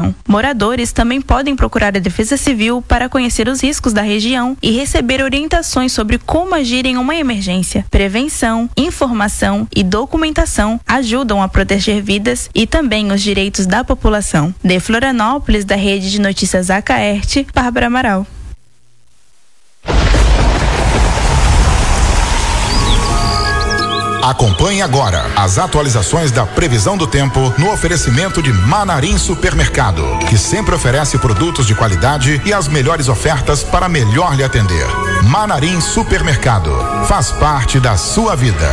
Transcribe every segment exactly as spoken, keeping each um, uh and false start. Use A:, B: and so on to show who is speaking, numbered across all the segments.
A: população. Moradores também podem procurar a Defesa Civil para conhecer os riscos da região e receber orientações sobre como agir em uma emergência. Prevenção, informação e documentação ajudam a proteger vidas e também os direitos da população. De Florianópolis, da Rede de Notícias Acaerte, Bárbara Amaral.
B: Acompanhe agora as atualizações da previsão do tempo no oferecimento de Manarim Supermercado, que sempre oferece produtos de qualidade e as melhores ofertas para melhor lhe atender. Manarim Supermercado, faz parte da sua vida.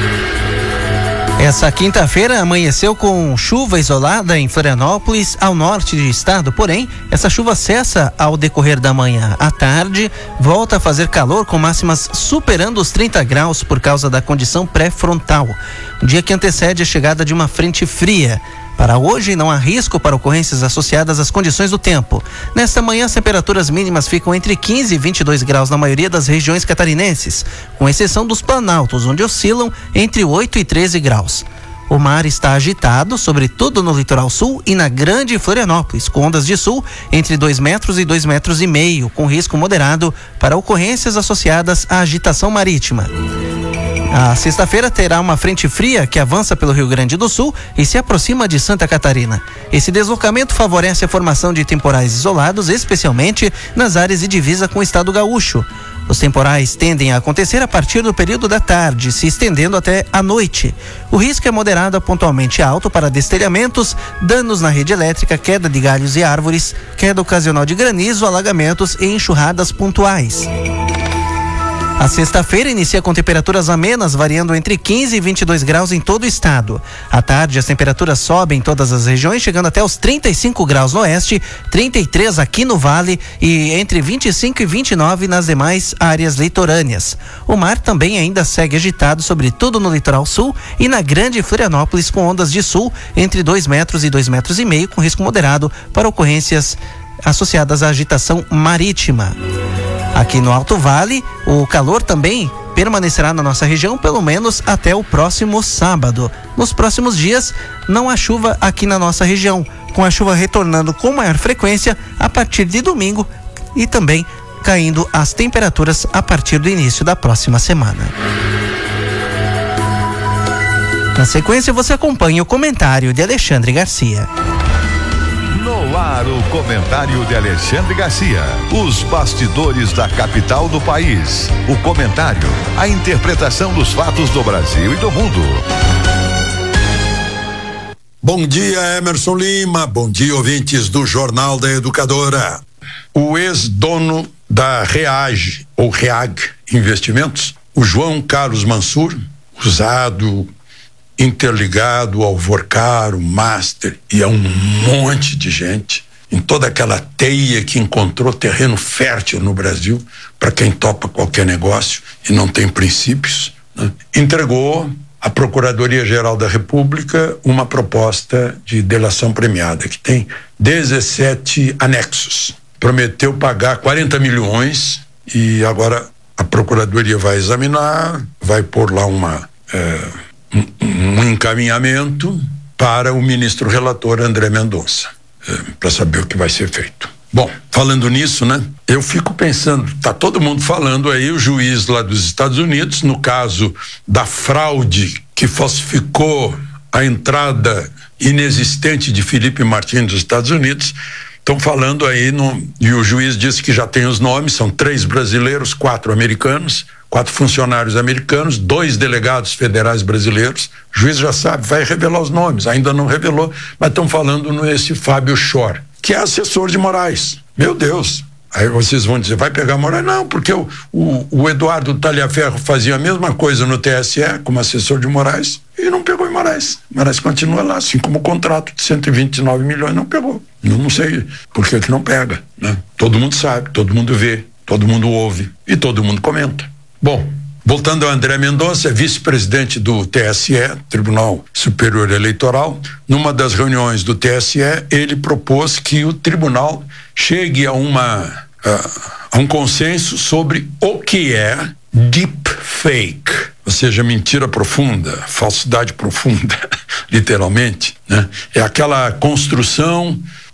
C: Essa quinta-feira amanheceu com chuva isolada em Florianópolis, ao norte do estado, porém, essa chuva cessa ao decorrer da manhã. À tarde, volta a fazer calor com máximas superando os trinta graus por causa da condição pré-frontal, um dia que antecede a chegada de uma frente fria. Para hoje, não há risco para ocorrências associadas às condições do tempo. Nesta manhã, as temperaturas mínimas ficam entre quinze e vinte e dois graus na maioria das regiões catarinenses, com exceção dos planaltos, onde oscilam entre oito e treze graus. O mar está agitado, sobretudo no litoral sul e na Grande Florianópolis, com ondas de sul entre dois metros e dois metros e meio, com risco moderado para ocorrências associadas à agitação marítima. A sexta-feira terá uma frente fria que avança pelo Rio Grande do Sul e se aproxima de Santa Catarina. Esse deslocamento favorece a formação de temporais isolados, especialmente nas áreas de divisa com o estado gaúcho. Os temporais tendem a acontecer a partir do período da tarde, se estendendo até a noite. O risco é moderado a pontualmente alto para destelhamentos, danos na rede elétrica, queda de galhos e árvores, queda ocasional de granizo, alagamentos e enxurradas pontuais. A sexta-feira inicia com temperaturas amenas, variando entre quinze e vinte e dois graus em todo o estado. À tarde, as temperaturas sobem em todas as regiões, chegando até os trinta e cinco graus no oeste, trinta e três aqui no Vale e entre vinte e cinco e vinte e nove nas demais áreas litorâneas. O mar também ainda segue agitado, sobretudo no litoral sul e na Grande Florianópolis, com ondas de sul entre dois metros e dois metros e meio, com risco moderado para ocorrências associadas à agitação marítima. Aqui no Alto Vale, o calor também permanecerá na nossa região pelo menos até o próximo sábado. Nos próximos dias, não há chuva aqui na nossa região, com a chuva retornando com maior frequência a partir de domingo e também caindo as temperaturas a partir do início da próxima semana. Na sequência, você acompanha o comentário de Alexandre Garcia.
D: No ar, o comentário de Alexandre Garcia. Os bastidores da capital do país. O comentário, a interpretação dos fatos do Brasil e do mundo.
E: Bom dia, Emerson Lima. Bom dia, ouvintes do Jornal da Educadora. O ex-dono da Reage, ou Reag Investimentos, o João Carlos Mansur, usado, interligado ao Vorcaro, Master e a um monte de gente, em toda aquela teia que encontrou terreno fértil no Brasil para quem topa qualquer negócio e não tem princípios, né? Entregou à Procuradoria-Geral da República uma proposta de delação premiada que tem dezessete anexos. Prometeu pagar quarenta milhões e agora a Procuradoria vai examinar, vai pôr lá uma é, um, um encaminhamento para o ministro relator André Mendonça, é, para saber o que vai ser feito. Bom, falando nisso, né? Eu fico pensando, tá todo mundo falando aí, o juiz lá dos Estados Unidos, no caso da fraude que falsificou a entrada inexistente de Felipe Martins dos Estados Unidos, estão falando aí, no, e o juiz disse que já tem os nomes, são três brasileiros, quatro americanos, quatro funcionários americanos, dois delegados federais brasileiros. O juiz já sabe, vai revelar os nomes, ainda não revelou, mas estão falando nesse Fábio Schor, que é assessor de Moraes. Meu Deus! Aí vocês vão dizer, vai pegar Moraes? Não, porque o, o, o Eduardo Talhaferro fazia a mesma coisa no T S E como assessor de Moraes e não pegou em Moraes. Moraes continua lá, assim como o contrato de cento e vinte e nove milhões não pegou. Eu não sei por que que não pega, né? Todo mundo sabe, todo mundo vê, todo mundo ouve e todo mundo comenta. Bom, voltando ao André Mendonça, vice-presidente do T S E, Tribunal Superior Eleitoral, numa das reuniões do T S E, ele propôs que o tribunal chegue a uma uh, a um consenso sobre o que é deepfake, ou seja, mentira profunda, falsidade profunda, literalmente, né? É aquela construção